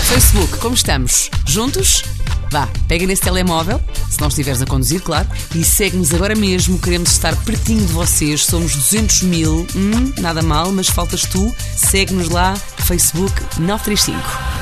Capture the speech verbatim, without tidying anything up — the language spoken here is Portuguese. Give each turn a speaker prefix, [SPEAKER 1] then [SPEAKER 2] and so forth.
[SPEAKER 1] Facebook, como estamos? Juntos? Vá, pega nesse telemóvel, se não estiveres a conduzir, claro, e segue-nos agora mesmo. Queremos estar pertinho de vocês. Somos duzentos mil. Hum, nada mal, mas faltas tu. Segue-nos lá, Facebook nove três cinco.